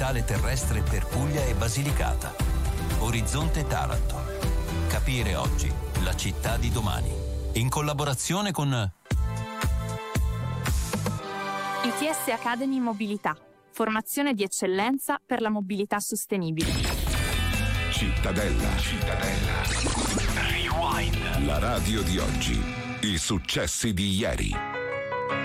digitale terrestre per Puglia e Basilicata. Orizzonte Taranto. Capire oggi la città di domani. In collaborazione con ITS Academy Mobilità. Formazione di eccellenza per la mobilità sostenibile. Cittadella. Rewind. La radio di oggi. I successi di ieri.